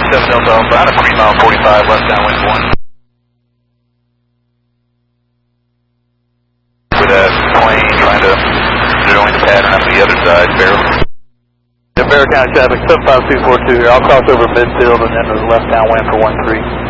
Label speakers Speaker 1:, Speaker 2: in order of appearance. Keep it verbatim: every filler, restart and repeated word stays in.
Speaker 1: seven Delta outbound at three mile forty-five left downwind one. With a plane trying to join the pattern on the other side, barrel.
Speaker 2: Yeah, Barrow County traffic, seven five two four two here. I'll cross over midfield and then to the left downwind for one three.